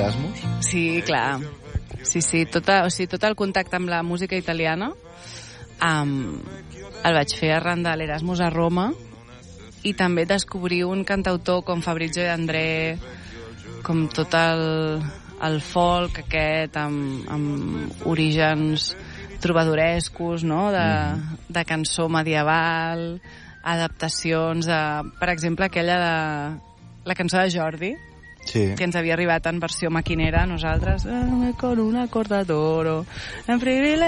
l'Erasmus? Sí, clar. Sí, tot el contacte amb la música italiana el vaig fer arran de l'Erasmus a Roma, i també descobrir un cantautor com Fabrizio De André, com tot el folk aquest amb orígens trobadorescos, no? De cançó medieval, adaptacions per exemple, aquella de la cançó de Jordi, sí, que ens havia arribat en versió maquinera a nosaltres, con una corda d'oro en